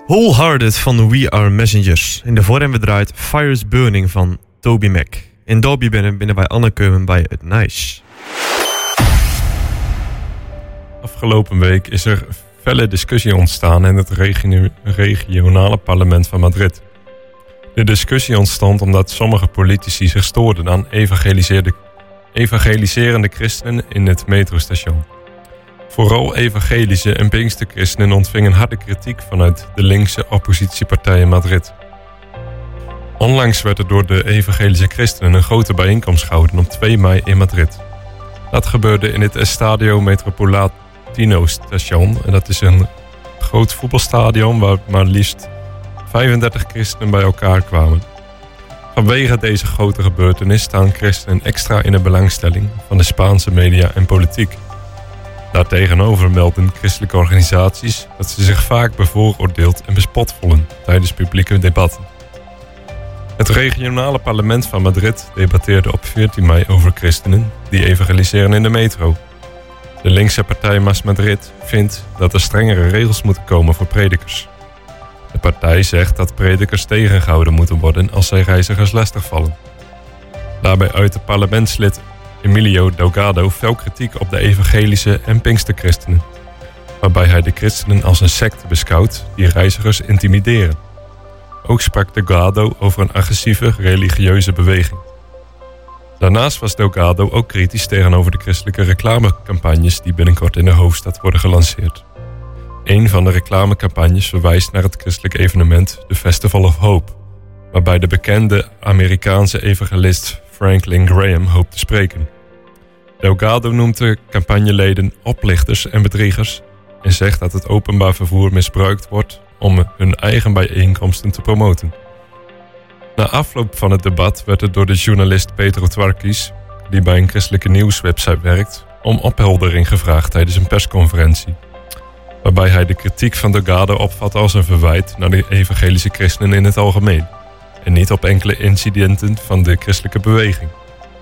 Wholehearted van We Are Messengers. In de voor hebben we draait Fire's Burning van Toby Mac. In Dobie binnen wij aangekomen bij het Nice. Afgelopen week is er felle discussie ontstaan in het regionale parlement van Madrid. De discussie ontstond omdat sommige politici zich stoorden aan evangeliserende christenen in het metrostation. Vooral evangelische en pinksterchristenen ontvingen harde kritiek vanuit de linkse oppositiepartij in Madrid. Onlangs werd er door de evangelische christenen een grote bijeenkomst gehouden op 2 mei in Madrid. Dat gebeurde in het Estadio Metropolitano station. En dat is een groot voetbalstadion waar maar liefst 35 christenen bij elkaar kwamen. Vanwege deze grote gebeurtenis staan christenen extra in de belangstelling van de Spaanse media en politiek. Daartegenover melden christelijke organisaties dat ze zich vaak bevooroordeeld en bespot voelen tijdens publieke debatten. Het regionale parlement van Madrid debatteerde op 14 mei over christenen die evangeliseren in de metro. De linkse partij Mas Madrid vindt dat er strengere regels moeten komen voor predikers. De partij zegt dat predikers tegengehouden moeten worden als zij reizigers lastigvallen. Daarbij uit het parlementslid Emilio Delgado fel kritiek op de evangelische en pinksterchristenen, waarbij hij de christenen als een secte beschouwt die reizigers intimideren. Ook sprak Delgado over een agressieve religieuze beweging. Daarnaast was Delgado ook kritisch tegenover de christelijke reclamecampagnes die binnenkort in de hoofdstad worden gelanceerd. Een van de reclamecampagnes verwijst naar het christelijke evenement The Festival of Hope, waarbij de bekende Amerikaanse evangelist Franklin Graham hoopt te spreken. Delgado noemt de campagneleden oplichters en bedriegers en zegt dat het openbaar vervoer misbruikt wordt om hun eigen bijeenkomsten te promoten. Na afloop van het debat werd er door de journalist Pedro Twarkis, die bij een christelijke nieuwswebsite werkt, om opheldering gevraagd tijdens een persconferentie, waarbij hij de kritiek van Delgado opvat als een verwijt naar de evangelische christenen in het algemeen en niet op enkele incidenten van de christelijke beweging.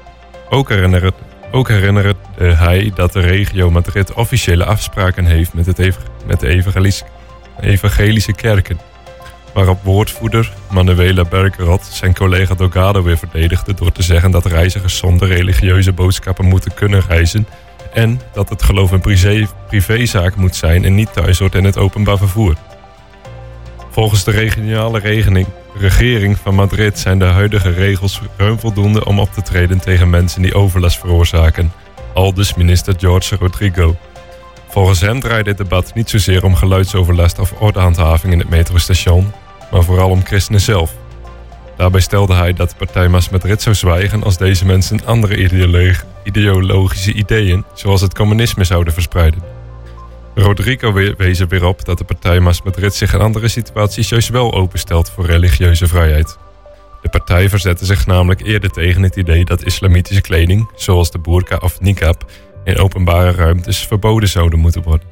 Ook herinnerde hij dat de regio Madrid officiële afspraken heeft met de evangelische kerken, waarop woordvoerder Manuela Bergerot zijn collega Delgado weer verdedigde door te zeggen dat reizigers zonder religieuze boodschappen moeten kunnen reizen en dat het geloof een privézaak moet zijn en niet thuis hoort in het openbaar vervoer. Volgens de regionale regering van Madrid zijn de huidige regels ruim voldoende om op te treden tegen mensen die overlast veroorzaken, aldus minister Jorge Rodrigo. Volgens hem draait dit debat niet zozeer om geluidsoverlast of ordehandhaving in het metrostation, maar vooral om christenen zelf. Daarbij stelde hij dat de partij Mas Madrid zou zwijgen als deze mensen andere ideologische ideeën, zoals het communisme, zouden verspreiden. Rodrigo wees er weer op dat de partij Mas Madrid zich in andere situaties juist wel openstelt voor religieuze vrijheid. De partij verzette zich namelijk eerder tegen het idee dat islamitische kleding, zoals de burka of niqab, in openbare ruimtes verboden zouden moeten worden.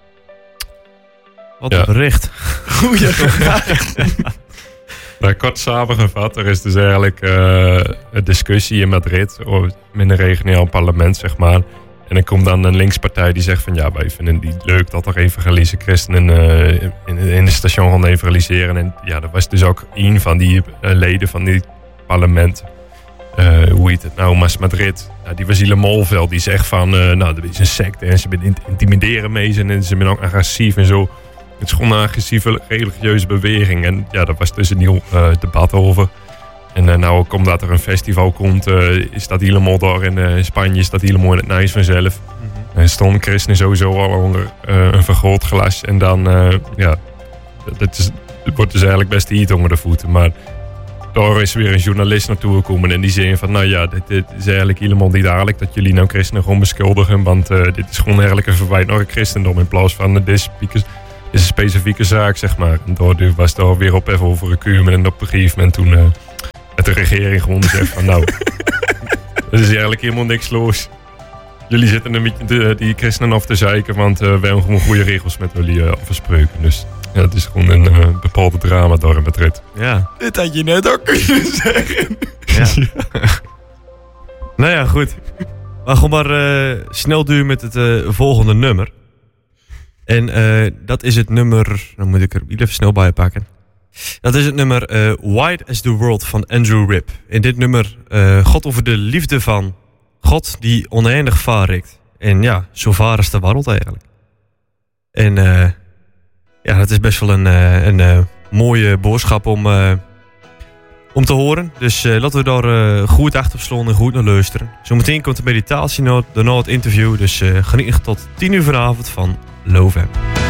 Wat een bericht. Goeie vraag. Kort samengevat, er is dus eigenlijk een discussie in Madrid, in een regionaal parlement, zeg maar. En dan komt dan een linkspartij die zegt van ja, wij vinden het niet leuk dat er evangelische christenen in het station gaan evangeliseren. En ja, dat was dus ook een van die leden van dit parlement. Hoe heet het nou, Mas Madrid. Nou, die was helemaal fel. Die zegt van, nou, dat is een secte en ze intimideren mee en ze zijn ook agressief en zo. Het is gewoon een agressieve religieuze beweging. En ja, daar was dus een nieuw debat over. En nou, omdat er een festival komt, is dat helemaal door in Spanje, is dat helemaal in het Nice vanzelf. Mm-hmm. En stonden christenen sowieso al onder een vergrootglas. En dan, ja, het wordt dus eigenlijk best heat onder de voeten. Maar daar is weer een journalist naartoe gekomen en die zei van, nou ja, dit is eigenlijk helemaal niet aardig dat jullie nou christenen gewoon beschuldigen. Want dit is gewoon eigenlijk een verwijt naar het christendom in plaats van dit is een specifieke zaak, zeg maar. En daardoor was er weer op even over gekomen en op een gegeven moment toen met de regering gewoon zegt van nou, er is eigenlijk helemaal niks los. Jullie zitten een beetje die christenen af te zeiken, want we hebben gewoon goede regels met jullie afgesproken. Dus ja, het is gewoon een bepaalde drama door in Madrid. Ja. Dit had je net ook kunnen zeggen. Ja. Nou ja, goed. We gaan maar snel duur met het volgende nummer. En dat is het nummer... Dan moet ik er even snel bij pakken. Dat is het nummer Wide as the World van Andrew Ripp. In dit nummer God over de liefde van God die oneindig vaarrikt. En ja, zo vaar is de wereld eigenlijk. En ja, dat is best wel een mooie boodschap om te horen. Dus laten we daar goed achter slaan en goed naar luisteren. Zometeen komt de meditatie daarna het interview. Dus geniet tot 10 uur vanavond van Love FM.